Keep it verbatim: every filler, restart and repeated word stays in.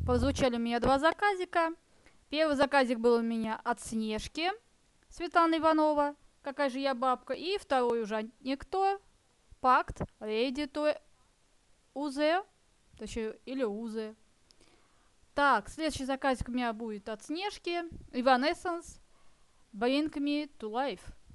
Прозвучали у меня два заказика. Первый заказик был у меня от Снежки, Светлана Иванова, какая же я бабка. И второй уже никто, Пакт, Ready to Use, точнее, или Узе. Так, следующий заказик у меня будет от Снежки, Evanescence, Bring Me to Life.